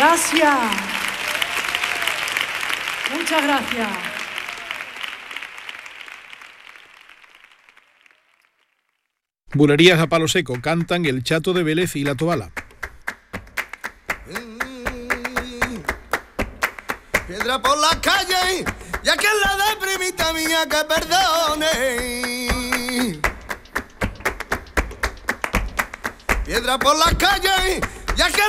Gracias. Muchas gracias. Bulerías a palo seco cantan El Chato de Vélez y La Tobala. Piedra por la calle, ya que la deprimita mía que perdone. Piedra por la calle, ya que